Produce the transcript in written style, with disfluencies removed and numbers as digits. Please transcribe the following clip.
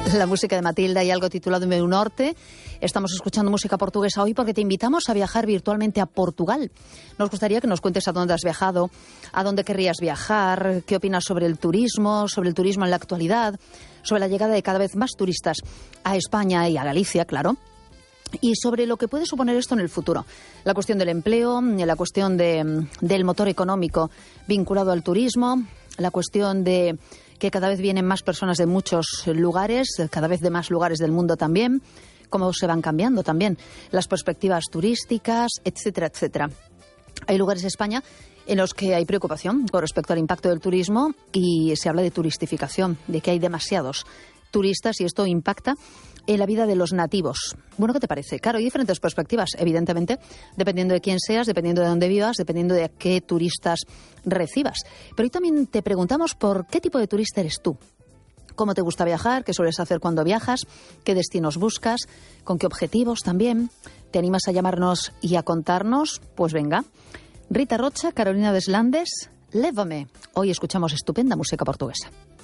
La música de Matilda y algo titulado Meu Norte. Estamos escuchando música portuguesa hoy porque te invitamos a viajar virtualmente a Portugal. Nos gustaría que nos cuentes a dónde has viajado, a dónde querrías viajar, qué opinas sobre el turismo en la actualidad, sobre la llegada de cada vez más turistas a España y a Galicia, claro. Y sobre lo que puede suponer esto en el futuro. La cuestión del empleo, la cuestión del motor económico vinculado al turismo, la cuestión de que cada vez vienen más personas de muchos lugares, cada vez de más lugares del mundo también, cómo se van cambiando también las perspectivas turísticas, etcétera, etcétera. Hay lugares en España en los que hay preocupación con respecto al impacto del turismo y se habla de turistificación, de que hay demasiados turistas y esto impacta en la vida de los nativos. Bueno, ¿qué te parece? Claro, hay diferentes perspectivas, evidentemente, dependiendo de quién seas, dependiendo de dónde vivas, dependiendo de a qué turistas recibas. Pero hoy también te preguntamos por qué tipo de turista eres tú. ¿Cómo te gusta viajar? ¿Qué sueles hacer cuando viajas? ¿Qué destinos buscas? ¿Con qué objetivos también? ¿Te animas a llamarnos y a contarnos? Pues venga. Rita Rocha, Carolina Deslandes, Lévame. Hoy escuchamos estupenda música portuguesa.